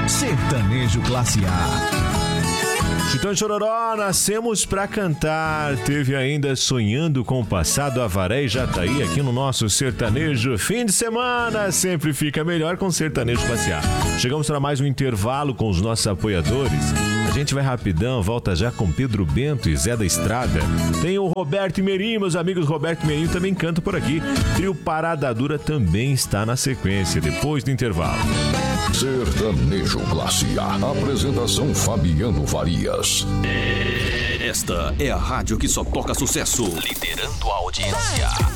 Sertanejo Classe A. Chitão e Chororó, nascemos pra cantar. Teve ainda Sonhando com o Passado, Avaré e Jataí aqui no nosso sertanejo. Fim de semana sempre fica melhor com Sertanejo Classe A. Chegamos para mais um intervalo com os nossos apoiadores. A gente vai rapidão, volta já com Pedro Bento e Zé da Estrada. Tem o Roberto Merim, meus amigos. Roberto Merim também canta por aqui. Trio Parada Dura também está na sequência, depois do intervalo. Sertanejo Classe A. Apresentação Fabiano Farias. Esta é a rádio que só toca sucesso, liderando a audiência.